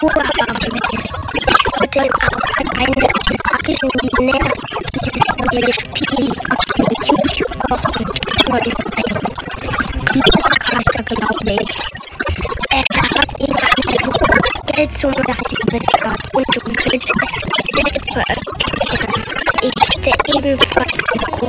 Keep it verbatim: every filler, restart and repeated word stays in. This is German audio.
haben. Es sollte auch eines grafischen Millionärs dieses neue Spiel auf dem YouTube kochen und Lukas, glaube ich. Er hat ihn an eine Geldsumme dafür bezahlt und du willst selbst veröffentlichen. Ich hätte ebenfalls